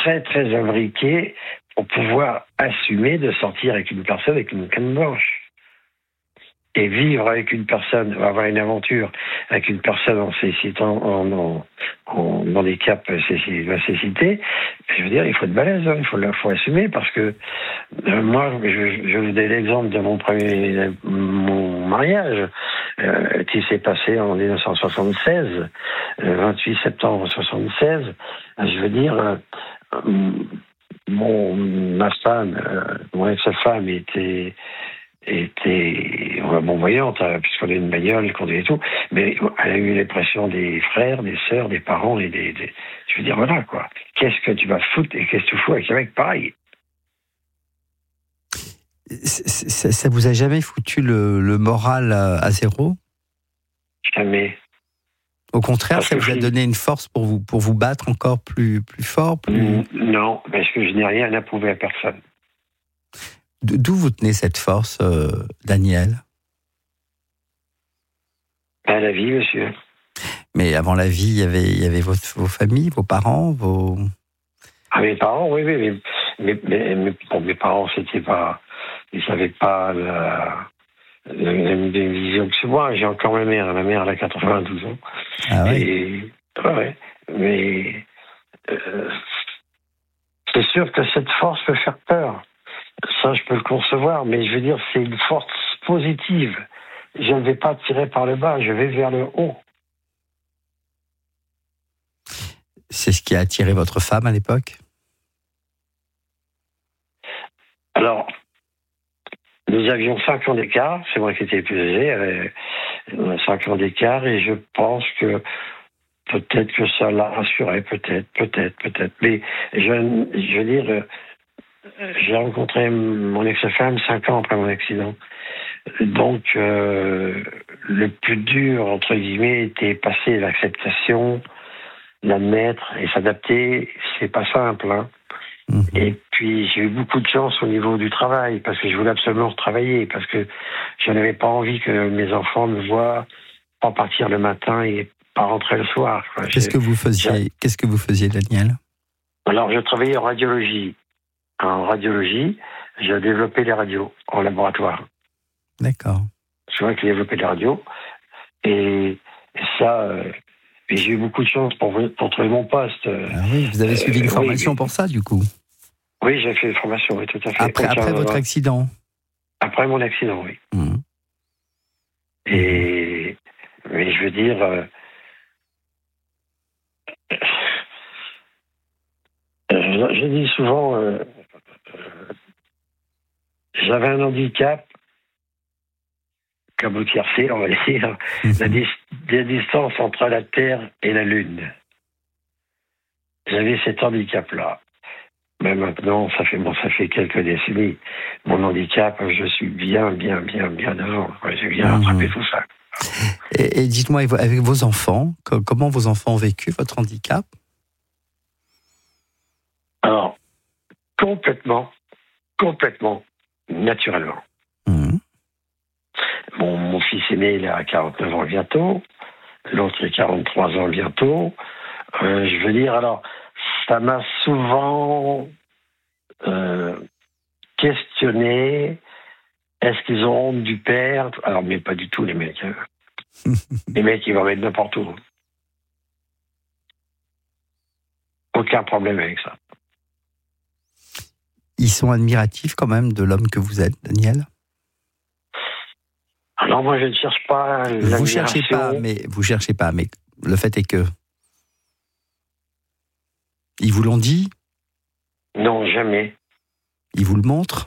très, très imbriqué pour pouvoir assumer de sortir avec une personne avec une canne blanche. Et vivre avec une personne, avoir une aventure avec une personne en handicap, la cécité, je veux dire, il faut être balèze, hein, il faut assumer, parce que moi, je vous donne l'exemple de mon mariage, qui s'est passé en 1976, 28 septembre 76. Je veux dire, ma femme, mon ex-femme était bon voyante, puisqu'on a une bagnole, qu'on et tout, mais elle a eu les pressions des frères, des sœurs, des parents, je veux dire, voilà, quoi. Qu'est-ce que tu vas foutre et qu'est-ce que tu fous avec un mec pareil? Ça vous a jamais foutu le moral à zéro? Jamais. Au contraire, ça vous a donné une force pour vous battre encore plus fort? Non, parce que je n'ai rien à prouver à personne. D'où vous tenez cette force, Daniel? À la vie, monsieur. Mais avant la vie, il y avait vos familles, vos parents, Ah, mes parents, oui, mais mes parents, c'était pas... Ils savaient pas la même vision que moi. J'ai encore ma mère. Ma mère, elle a 92 ans. Ah ouais. Et, ouais, mais c'est sûr que cette force peut faire peur. Ça, je peux le concevoir, mais je veux dire, c'est une force positive. Je ne vais pas tirer par le bas, je vais vers le haut. C'est ce qui a attiré votre femme à l'époque? Alors, nous avions 5 ans d'écart, c'est moi qui étais le plus âgé, elle avait 5 ans d'écart, et je pense que peut-être que ça la rassurait, peut-être. Mais je veux dire, j'ai rencontré mon ex-femme 5 ans après mon accident. Donc, le plus dur, entre guillemets, était passer l'acceptation, l'admettre et s'adapter. C'est pas simple, hein. Mm-hmm. Et puis, j'ai eu beaucoup de chance au niveau du travail, parce que je voulais absolument travailler, parce que je n'avais pas envie que mes enfants me voient pas partir le matin et pas rentrer le soir. Qu'est-ce que vous faisiez, Daniel? Alors, je travaillais en radiologie. En radiologie, j'ai développé les radios en laboratoire. D'accord. C'est moi qui ai développé les radios. Et ça, j'ai eu beaucoup de chance pour trouver mon poste. Ah oui, vous avez suivi une formation pour ça, du coup? Oui, j'ai fait une formation, oui, tout à fait. Après votre accident? Après mon accident, oui. Mmh. Mais je veux dire... je dis souvent... j'avais un handicap comme au tiercé, on va dire, la distance entre la Terre et la Lune. J'avais cet handicap-là. Mais maintenant, ça fait quelques décennies. Mon handicap, je suis bien devant. J'ai bien rattrapé tout ça. Et dites-moi, avec vos enfants, comment vos enfants ont vécu votre handicap? Alors, complètement, naturellement. Mmh. Mon fils aîné, il a 49 ans bientôt. L'autre, il a 43 ans bientôt. Je veux dire, alors, ça m'a souvent questionné. Est-ce qu'ils ont honte du père? Alors, mais pas du tout, les mecs. Hein. Les mecs, ils vont mettre n'importe où. Aucun problème avec ça. Ils sont admiratifs quand même de l'homme que vous êtes, Daniel? Alors moi, je ne cherche pas l'admiration. Vous cherchez pas, mais le fait est que... Ils vous l'ont dit? Non, jamais. Ils vous le montrent?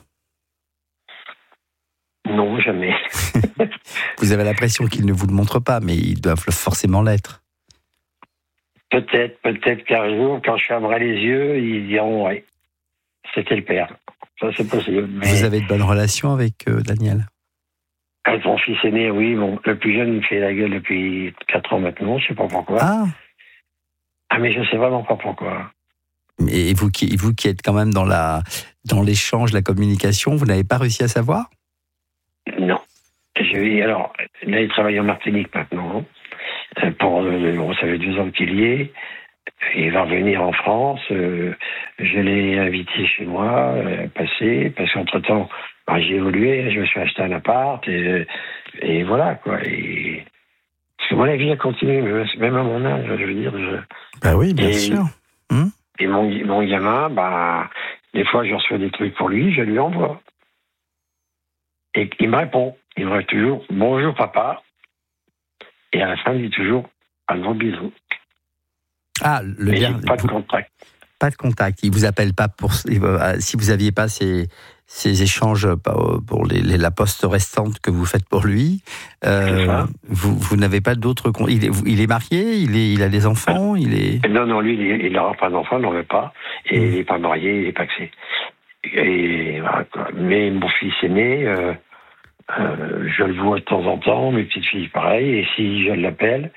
Non, jamais. Vous avez l'impression qu'ils ne vous le montrent pas, mais ils doivent forcément l'être. Peut-être qu'un jour, quand je fermerai les yeux, ils diront, ouais, c'était le père. Ça, c'est possible. Mais... Vous avez de bonnes relations avec Daniel? Avec mon fils aîné, oui. Bon, le plus jeune, il me fait la gueule depuis 4 ans maintenant, je sais pas pourquoi. Ah, mais je sais vraiment pas pourquoi. Et vous qui êtes quand même dans l'échange, la communication, vous n'avez pas réussi à savoir? Non. Alors, là, il travaille en Martinique maintenant. Ça fait 2 ans qu'il y est. Il va revenir en France. Je l'ai invité chez moi, passer, parce qu'entre-temps, j'ai évolué, je me suis acheté un appart, et voilà, quoi. Parce que moi, la vie a continué, même à mon âge, je veux dire. Bah oui, bien sûr. Et mon gamin, des fois, je reçois des trucs pour lui, je lui envoie. Et il me répond. Il me répond toujours « Bonjour, papa ». Et à la fin, il dit toujours « Un gros bisou ». Ah, Mais pas de contact. Pas de contact. Il vous appelle pas pour si vous aviez pas ces échanges pour la poste restante que vous faites pour lui. Vous n'avez pas d'autres. Il est marié. Il a des enfants. Non, lui il n'aura pas d'enfants, n'en veut pas, et il n'est pas marié, il est paxé. Et voilà, quoi. Mais mon fils aîné, je le vois de temps en temps. Mes petites filles pareil. Et si je l'appelle,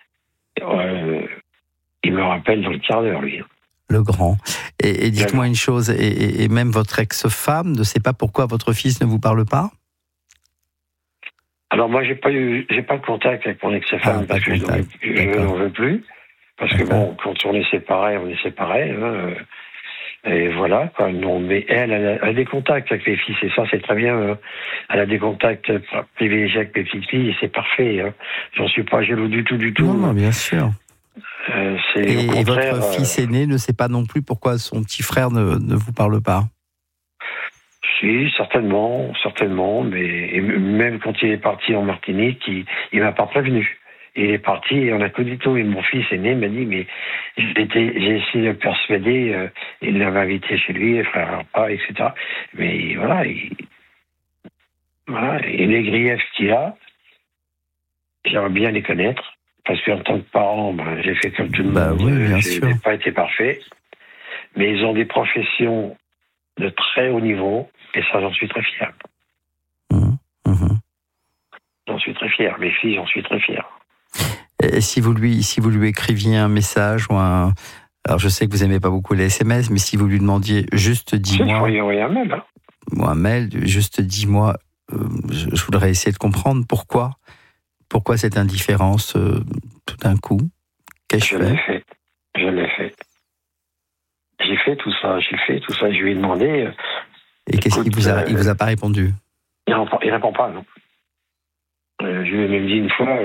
il me rappelle dans le quart d'heure, lui. Le grand. Et dites-moi une chose, et même votre ex-femme ne sait pas pourquoi votre fils ne vous parle pas? Alors moi, j'ai pas de contact avec mon ex-femme, parce que je n'en veux plus. Parce que bon, quand on est séparés, on est séparés. Hein, et voilà, quoi. Non, mais elle a des contacts avec mes fils, et ça, c'est très bien. Hein. Elle a des contacts privilégiés avec mes petites filles, et c'est parfait. Hein. J'en suis pas jaloux du tout. Non, bien sûr. Et votre fils aîné ne sait pas non plus pourquoi son petit frère ne vous parle pas? Si, certainement, mais même quand il est parti en Martinique, il m'a pas prévenu. Il est parti et on a connu tout. Et mon fils aîné m'a dit, mais j'ai essayé de le persuader, il l'avait invité chez lui, les frères repas, etc. Mais voilà, et les griefs qu'il a, j'aimerais bien les connaître. Parce qu'en tant que parent, j'ai fait comme tout le monde. Oui, bien sûr. Je n'ai pas été parfait. Mais ils ont des professions de très haut niveau. Et ça, j'en suis très fier. J'en suis très fier. Mes filles, j'en suis très fier. Et si vous lui écriviez un message ou un... Alors, je sais que vous n'aimez pas beaucoup les SMS, mais si vous lui demandiez juste dis-moi... Il y a un mail. Hein. Ou un mail, juste dis-moi, je voudrais essayer de comprendre pourquoi cette indifférence tout d'un coup? Qu'ai-je fait? Je l'ai fait. J'ai fait tout ça. Je lui ai demandé. Et qu'est-ce qu'il vous a pas répondu? Il répond pas, non. Je lui ai même dit une fois,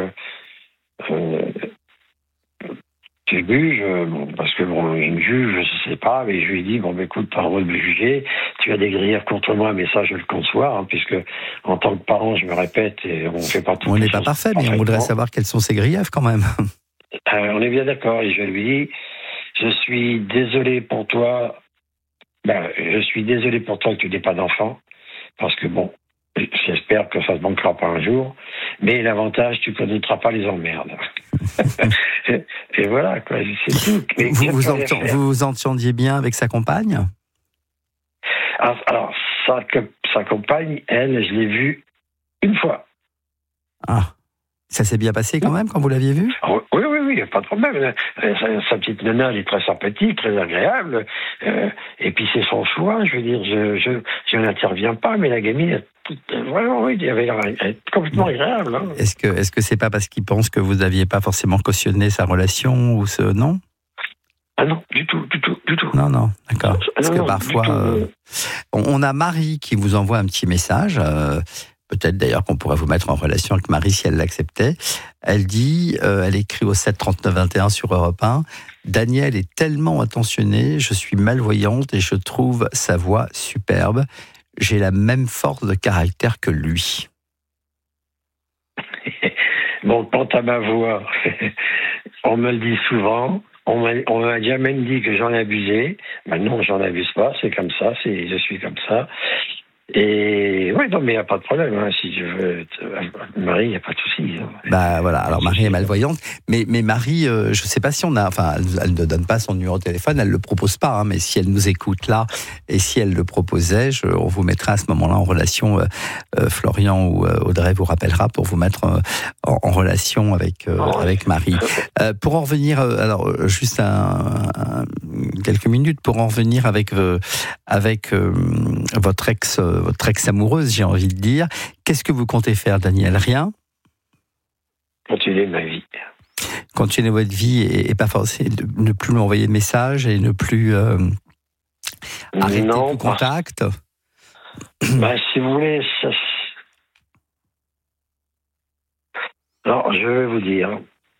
tu juges, parce que il me juge, je sais pas, mais je lui ai dit, écoute, t'as le droit de me juger, tu as des griefs contre moi, mais ça, je le conçois, hein, puisque en tant que parent, je me répète, et on fait pas tout. On n'est pas parfait, mais on voudrait savoir quels sont ces griefs, quand même. On est bien d'accord, et je lui dis, je suis désolé pour toi, que tu n'aies pas d'enfant, parce que j'espère que ça ne te manquera pas un jour, mais l'avantage, tu ne connaîtras pas les emmerdes. Et voilà, quoi, c'est tout. Mais vous vous entendiez bien avec sa compagne? Alors sa compagne, elle, je l'ai vue une fois. Ah, ça s'est bien passé quand même, quand vous l'aviez vue? Oui, pas de problème. Sa petite nana, elle est très sympathique, très agréable. Et puis c'est son choix, je veux dire, je n'interviens pas, mais la gamine, vraiment, oui, elle est complètement agréable. Hein. Est-ce que c'est pas parce qu'il pense que vous n'aviez pas forcément cautionné sa relation ou non? Ah non, du tout. Non, d'accord. Parce que parfois, on a Marie qui vous envoie un petit message. Peut-être d'ailleurs qu'on pourrait vous mettre en relation avec Marie si elle l'acceptait. Elle dit, elle écrit au 7 39 21 sur Europe 1, Daniel est tellement attentionné, je suis malvoyante et je trouve sa voix superbe. J'ai la même force de caractère que lui. Quant à ma voix, on me le dit souvent. On m'a déjà même dit que j'en ai abusé. Non, j'en abuse pas, c'est comme ça, je suis comme ça. Et oui, non, mais il n'y a pas de problème. Hein. Si je veux Marie, il n'y a pas de souci. Bah voilà, alors Marie est malvoyante, mais Marie, je ne sais pas si on a, enfin, elle ne donne pas son numéro de téléphone, elle ne le propose pas, hein, mais si elle nous écoute là, et si elle le proposait, on vous mettra à ce moment-là en relation, Florian ou Audrey vous rappellera pour vous mettre en relation avec Marie. Pour en revenir, alors juste quelques minutes, pour en revenir avec votre ex-amoureuse, j'ai envie de dire. Qu'est-ce que vous comptez faire, Daniel? Rien? Continuer ma vie. Continuer votre vie et pas forcément ne plus lui envoyer de messages et ne plus arrêter tout contact. Si vous voulez, alors je vais vous dire,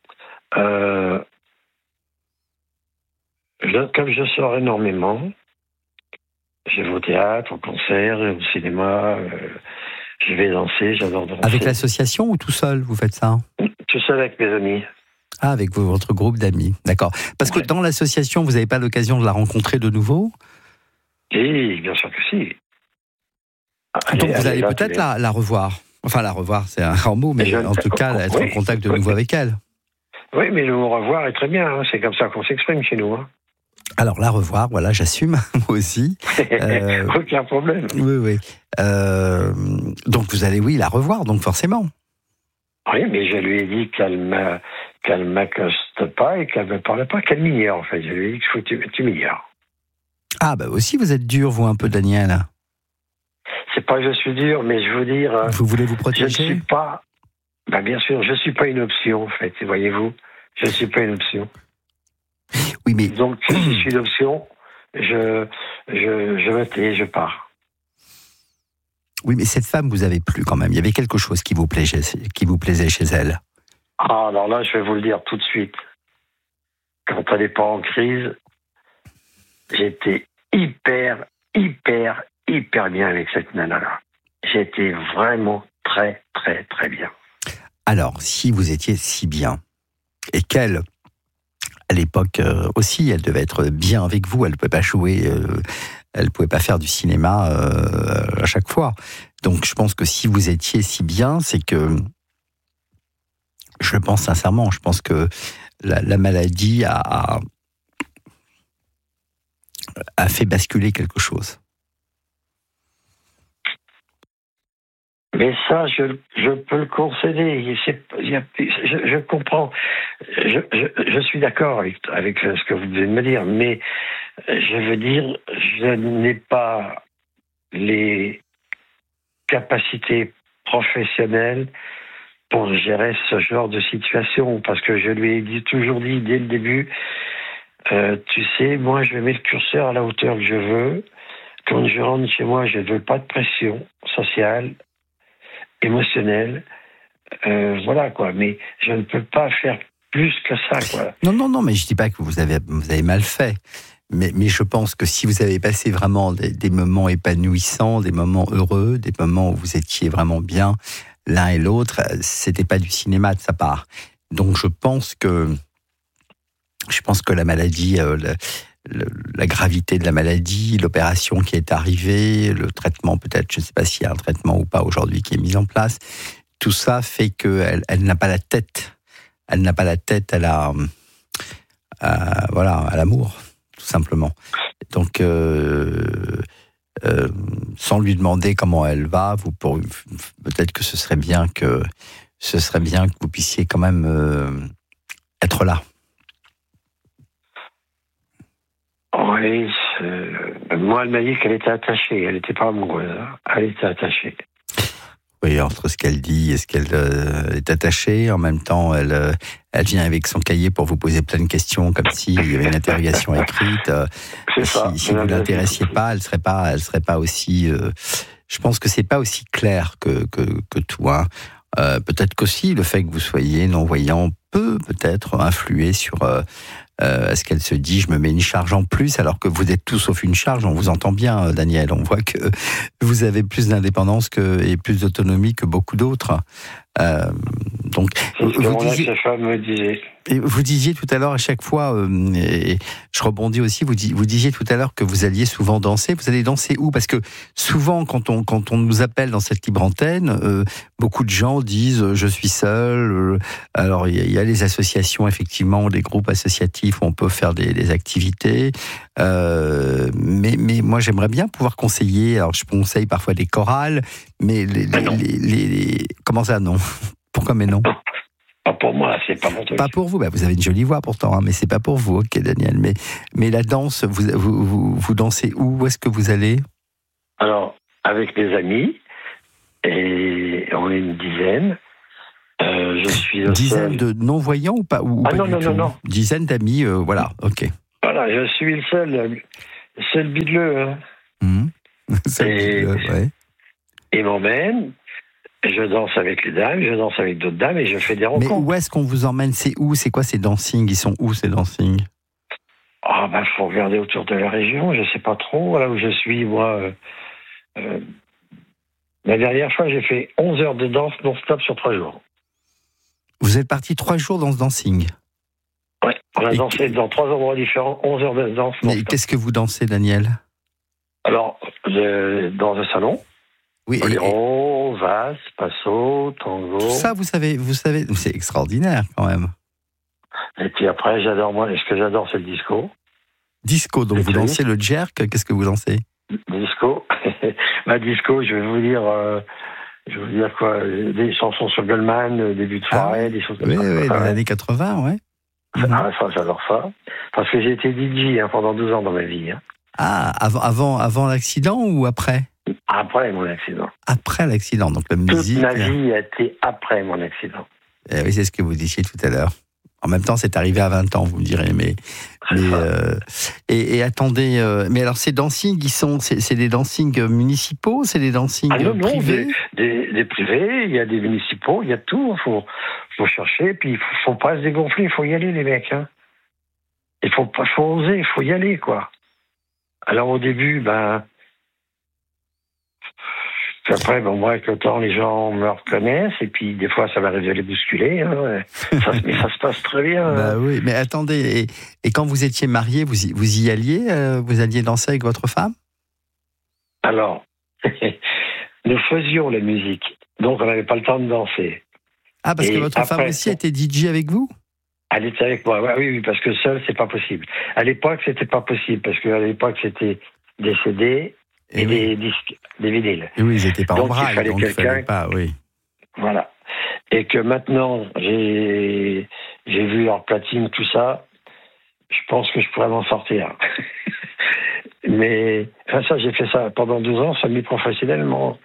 comme je sors énormément, je vais au théâtre, au concert, au cinéma, je vais danser, j'adore danser. Avec l'association ou tout seul, vous faites ça? Tout seul avec mes amis. Ah, avec votre groupe d'amis, d'accord. Parce que dans l'association, vous n'avez pas l'occasion de la rencontrer de nouveau? Oui, bien sûr que si. Donc vous allez peut-être la revoir. Enfin, la revoir, c'est un grand mot, mais en tout cas, être en contact de nouveau avec elle. Oui, mais le revoir est très bien, hein. C'est comme ça qu'on s'exprime chez nous. Hein. Alors, la revoir, voilà, j'assume, moi aussi. Aucun problème. Oui. Donc, vous allez, la revoir, donc forcément. Oui, mais je lui ai dit qu'elle m'accoste pas et qu'elle me parle pas, qu'elle m'ignore, en fait. Je lui ai dit qu'il faut que tu m'ignores. Ah, aussi, vous êtes dur, vous, un peu, Daniel. C'est pas que je suis dur, mais je veux dire... Vous voulez vous protéger? Je ne suis pas... bien sûr, je ne suis pas une option, en fait, voyez-vous. Je ne suis pas une option. Oui, mais... Donc, si je suis une option, je me tais, je pars. Oui, mais cette femme vous avait plu quand même. Il y avait quelque chose qui vous plaisait chez elle. Ah, alors là, je vais vous le dire tout de suite. Quand elle n'est pas en crise, j'étais hyper bien avec cette nana-là. J'étais vraiment très, très, très bien. Alors, si vous étiez si bien, et qu'elle, à l'époque aussi, elle devait être bien avec vous, elle ne pouvait pas jouer, elle ne pouvait pas faire du cinéma à chaque fois. Donc, je pense que si vous étiez si bien, c'est que, je pense sincèrement, je pense que la maladie a fait basculer quelque chose. Mais ça, je peux le concéder. Je comprends. Je suis d'accord avec ce que vous venez de me dire, mais je veux dire, je n'ai pas les capacités professionnelles pour gérer ce genre de situation, parce que je lui ai toujours dit dès le début, tu sais, moi je mets le curseur à la hauteur que je veux. Quand je rentre chez moi, je ne veux pas de pression sociale, émotionnelle, voilà quoi. Mais je ne peux pas faire plus que ça, quoi. Non, mais je dis pas que vous avez mal fait. Mais je pense que si vous avez passé vraiment des moments épanouissants, des moments heureux, des moments où vous étiez vraiment bien l'un et l'autre, c'était pas du cinéma de sa part. Donc je pense que la maladie, la gravité de la maladie, l'opération qui est arrivée, le traitement peut-être, je ne sais pas s'il y a un traitement ou pas aujourd'hui qui est mis en place, tout ça fait qu'elle n'a pas la tête. Elle n'a pas la tête à l'amour, tout simplement. Donc, sans lui demander comment elle va, peut-être que ce serait bien que vous puissiez quand même être là. Oui, moi, elle m'a dit qu'elle était attachée. Elle n'était pas amoureuse. Hein. Elle était attachée. Oui, entre ce qu'elle dit et ce qu'elle est attachée, en même temps, elle vient avec son cahier pour vous poser plein de questions, comme s'il y avait une interrogation écrite. Si vous l'intéressiez pas, elle serait pas aussi. Je pense que c'est pas aussi clair que tout. Hein. Peut-être qu'aussi le fait que vous soyez non-voyant peut peut-être influer sur ce qu'elle se dit, je me mets une charge en plus, alors que vous êtes tout sauf une charge. On vous entend bien, Daniel. On voit que vous avez plus d'indépendance et plus d'autonomie que beaucoup d'autres. Donc, vous disiez tout à l'heure à chaque fois, et je rebondis aussi, vous disiez tout à l'heure que vous alliez souvent danser. Vous allez danser où? Parce que souvent, quand on nous appelle dans cette libre antenne, beaucoup de gens disent je suis seul. Alors il y a les associations, effectivement, les groupes associatifs où on peut faire des activités. Mais moi j'aimerais bien pouvoir conseiller. Alors je conseille parfois des chorales, mais comment ça, non? Pourquoi mais non? Pas pour moi, c'est pas mon truc. Pas pour vous, vous avez une jolie voix pourtant, hein, mais c'est pas pour vous, ok Daniel. Mais la danse, vous dansez où? Où est-ce que vous allez? Alors, avec mes amis, et on est une dizaine, Je suis le Dizaine seul. de non-voyants ou pas, ou Ah pas non, du non, tout? non, non. Dizaine d'amis, voilà, ok. Voilà, je suis le seul bidleux. Hein. Mhm. Ça me dit, Et ouais. il m'emmène, je danse avec les dames, je danse avec d'autres dames et je fais des Mais rencontres. où est-ce qu'on vous emmène? C'est où? C'est quoi ces dancings? Ils sont où ces dancings? Ah, ben, faut regarder autour de la région, je sais pas trop, là où je suis, moi. La dernière fois, j'ai fait 11 heures de danse non-stop sur 3 jours. Vous êtes parti 3 jours dans ce dancing. Ouais, on a Et dansé dans 3 endroits différents, 11 heures de danse Mais non-stop. qu'est-ce que vous dansez, Daniel? Alors, dans un salon, Oui, boléro, valse, passo, tango. tout ça, vous savez, c'est extraordinaire quand même. Et puis après, ce que j'adore, c'est le disco. Disco, donc Et vous tu? dansez le jerk, qu'est-ce que vous dansez? Disco. Disco, je vais vous dire quoi, des chansons sur Goldman, début de soirée, des choses comme Oui, ça. oui, dans Ouais. les années 80, ouais. Ah, ça, j'adore ça. Parce que j'ai été DJ pendant 12 ans dans ma vie. Hein. Ah, avant l'accident ou après? Après mon accident. Après l'accident, donc la Toute musique. ma vie a été après mon accident. Oui, c'est ce que vous disiez tout à l'heure. En même temps, c'est arrivé à 20 ans, vous me direz, mais et attendez, mais alors ces dancings, c'est des dancings municipaux, c'est des dancings privés? Des privés, il y a des municipaux, il y a tout. Faut chercher, puis il faut pas se dégonfler, il faut y aller, les mecs. Hein. Il faut oser, il faut y aller, quoi. Alors au début, puis après, moi, avec le temps, les gens me reconnaissent, et puis des fois, ça m'arrive de les bousculer. Hein. Mais ça se passe très bien. Bah oui, mais attendez, et quand vous étiez marié, vous y alliez, vous alliez danser avec votre femme? Alors, nous faisions la musique, donc on n'avait pas le temps de danser. Ah, parce que Et votre femme après, aussi était DJ avec vous? Elle était avec moi, oui, parce que seul, c'est pas possible. À l'époque, c'était pas possible, parce qu'à l'époque, c'était des CD et des disques, des vinyles. Et oui, ils n'étaient pas en Donc, braille, donc il fallait pas, oui. Voilà. Et que maintenant, j'ai vu leur platine, tout ça, je pense que je pourrais m'en sortir. Mais, ça, j'ai fait ça pendant 12 ans, semi-professionnellement.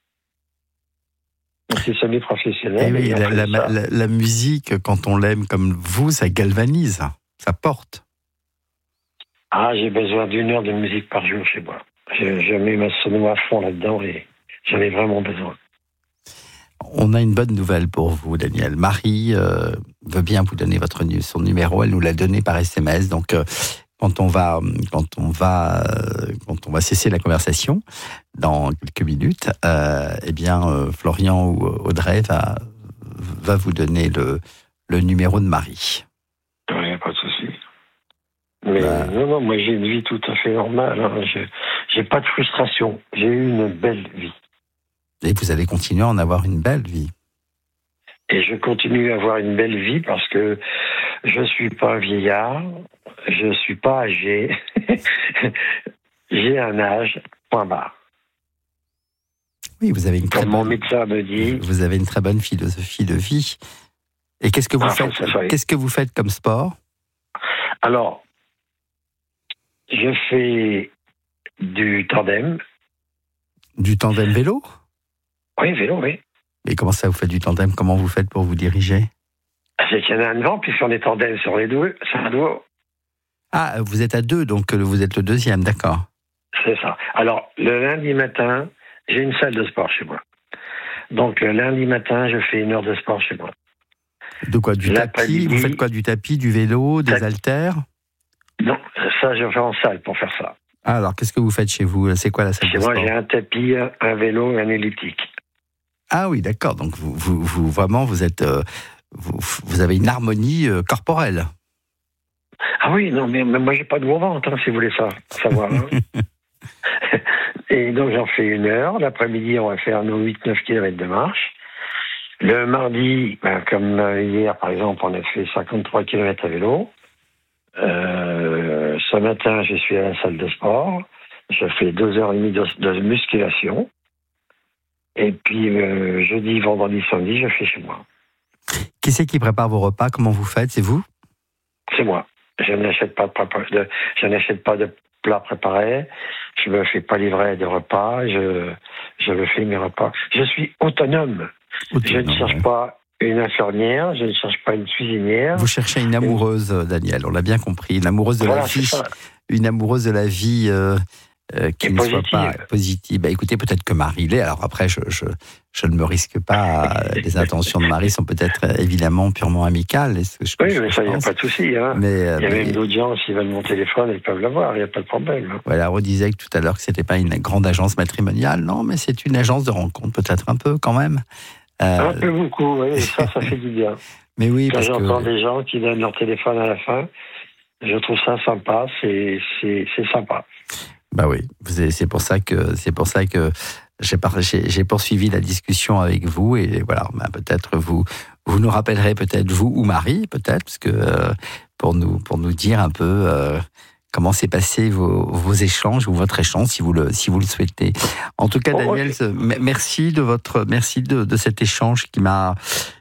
C'est semi-professionnel. Et oui, la musique, quand on l'aime comme vous, ça galvanise, ça porte. Ah, j'ai besoin d'1 heure de musique par jour chez moi. Je mets ma sono à fond là-dedans et j'en ai vraiment besoin. On a une bonne nouvelle pour vous, Daniel. Marie veut bien vous donner son numéro. Elle nous l'a donné par SMS. Donc, quand on va cesser la conversation dans quelques minutes, Florian ou Audrey va vous donner le numéro de Marie. Oui, pas de souci. Mais non, moi j'ai une vie tout à fait normale. Hein. J'ai pas de frustration. J'ai eu une belle vie. Et vous allez continuer à en avoir une belle vie. Et je continue à avoir une belle vie parce que je suis pas un vieillard, je suis pas âgé, j'ai un âge, point barre. Oui, vous avez Comme mon médecin me dit. Vous avez une très bonne philosophie de vie. Et qu'est-ce que vous faites? Qu'est-ce que vous faites comme sport? Alors, je fais du tandem. Du tandem vélo? Oui, vélo, oui. Mais comment ça, vous faites du tandem? Comment vous faites pour vous diriger? C'est qu'il y en a un devant, puisqu'on est tandem sur les deux, c'est un duo. Ah, vous êtes à deux, donc vous êtes le deuxième, d'accord. C'est ça. Alors, le lundi matin, j'ai une salle de sport chez moi. Donc, le lundi matin, je fais 1 heure de sport chez moi. De quoi? Du tapis? Vous faites quoi? Du tapis, du vélo, des haltères? Non, ça, je vais en salle pour faire ça. Ah, alors, qu'est-ce que vous faites chez vous? C'est quoi la salle de sport? Chez moi, j'ai un tapis, un vélo et un elliptique. Ah oui, d'accord. Donc, vous vraiment, vous êtes... vous avez une harmonie corporelle. Ah oui, non, mais moi, j'ai pas de gros ventre, si vous voulez savoir. Hein. Et donc, j'en fais 1 heure. L'après-midi, on va faire nos 8-9 km de marche. Le mardi, comme hier, par exemple, on a fait 53 km à vélo. Ce matin, je suis à la salle de sport. Je fais 2h30 de musculation. Et puis, jeudi, vendredi, samedi, je fais chez moi. Qui c'est qui prépare vos repas? Comment vous faites? C'est vous? C'est moi. Je n'achète pas de plat préparé. Je me fais pas livrer de repas. Je me fais mes repas. Je suis autonome. Je ne cherche pas une infirmière, je ne cherche pas une cuisinière. Vous cherchez une amoureuse, Daniel, on l'a bien compris, une amoureuse de la vie, une amoureuse de la vie qui ne soit pas positive. Bah, écoutez, peut-être que Marie l'est. Alors après, je ne me risque pas. Les intentions de Marie sont peut-être évidemment purement amicales. Oui, mais ça, il n'y a pas de souci. Hein. Il y a même d'autres gens, s'ils veulent mon téléphone, ils peuvent l'avoir, il n'y a pas de problème. Hein. Voilà, on disait tout à l'heure que ce n'était pas une grande agence matrimoniale. Non, mais c'est une agence de rencontre, peut-être un peu quand même. Un peu beaucoup, oui, ça fait du bien. Mais oui, quand j'entends des gens qui donnent leur téléphone à la fin, je trouve ça sympa, c'est sympa. Bah oui, c'est pour ça que j'ai poursuivi la discussion avec vous et voilà, bah peut-être vous nous rappellerez peut-être vous ou Marie peut-être parce que pour nous dire un peu comment s'est passé vos échanges ou votre échange si vous le souhaitez. En tout cas, Daniel, merci de cet échange qui m'a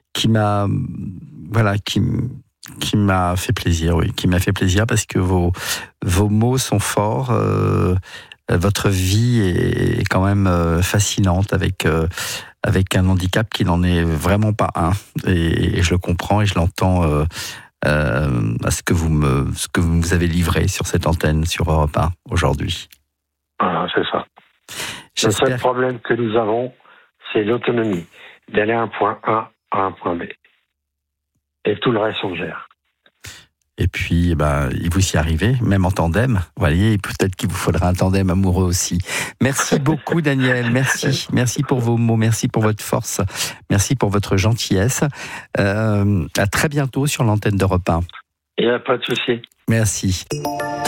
fait plaisir, oui, qui m'a fait plaisir parce que vos mots sont forts. Votre vie est quand même fascinante avec un handicap qui n'en est vraiment pas un. Et je le comprends et je l'entends à ce que vous nous avez livré sur cette antenne sur Europe 1 aujourd'hui. Voilà, c'est ça. Le seul problème que nous avons, c'est l'autonomie, d'aller à un point A à un point B. Et tout le reste, on gère. Et puis, vous y arrivez, même en tandem. Vous voyez, peut-être qu'il vous faudra un tandem amoureux aussi. Merci beaucoup, Daniel. Merci. Merci pour vos mots. Merci pour votre force. Merci pour votre gentillesse. À très bientôt sur l'antenne d'Europe 1. Il n'y a pas de souci. Merci.